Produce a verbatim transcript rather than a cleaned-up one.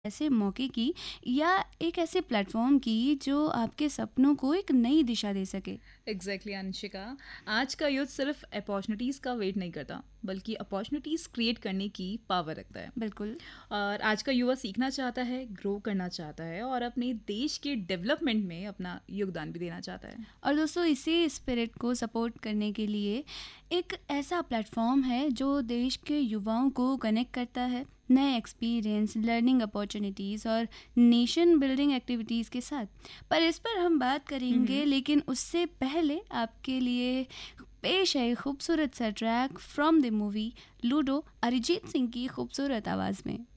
ऐसे मौके की या एक ऐसे प्लेटफॉर्म की जो आपके सपनों को एक नई दिशा दे सके। एग्जैक्टली अंशिका, आज का यूथ सिर्फ अपॉर्चुनिटीज़ का वेट नहीं करता बल्कि अपॉर्चुनिटीज़ क्रिएट करने की पावर रखता है। बिल्कुल। और आज का युवा सीखना चाहता है, ग्रो करना चाहता है और अपने देश के डेवलपमेंट में अपना योगदान भी देना चाहता है। और दोस्तों, इसी स्पिरिट को सपोर्ट करने के लिए एक ऐसा प्लेटफॉर्म है जो देश के युवाओं को कनेक्ट करता है नए एक्सपीरियंस, लर्निंग अपॉर्चुनिटीज़ और नेशन बिल्डिंग एक्टिविटीज़ के साथ। पर इस पर हम बात करेंगे, लेकिन उससे पहले आपके लिए पेश है एक खूबसूरत सा track from the movie ludo, Arijit Singh की खूबसूरत आवाज़ में।